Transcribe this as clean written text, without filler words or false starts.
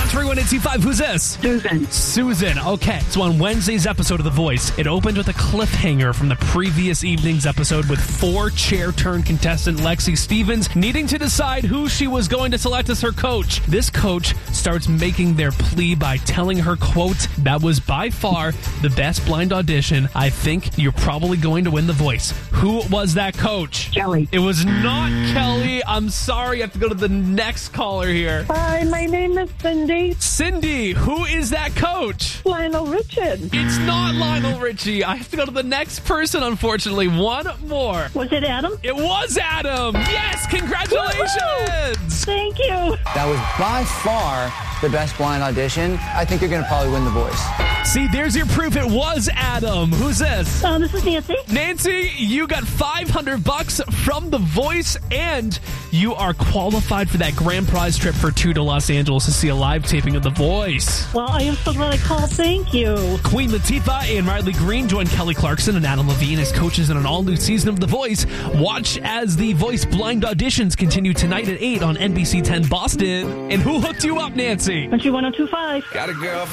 31825, who's this? Susan. Okay, so on Wednesday's episode of The Voice, it opened with a cliffhanger from the previous evening's episode with 4-chair-turn contestant Lexi Stevens needing to decide who she was going to select as her coach. This coach starts making their plea by telling her, quote, "That was by far the best blind audition. I think you're probably going to win The Voice." Who was that coach? Kelly. It was not Kelly. I'm sorry. I have to go to the next caller here. Hi, my name is Cindy. Cindy, who is that coach? Lionel Richard. It's not Lionel Richie. I have to go to the next person, unfortunately. One more. Was it Adam? It was Adam. Yes, congratulations. Thank you. That was by far the best blind audition. I think you're going to probably win The Voice. See, there's your proof. It was Adam. Who's this? This is Nancy. Nancy, you got $500 from The Voice, and you are qualified for that grand prize trip for 2 to Los Angeles to see a live taping of The Voice. Well, I am so glad I called. Thank you. Queen Latifah and Riley Green join Kelly Clarkson and Adam Levine as coaches in an all-new season of The Voice. Watch as The Voice blind auditions continue tonight at 8 on NBC 10 Boston. And who hooked you up, Nancy? Country 102.5. Got a girl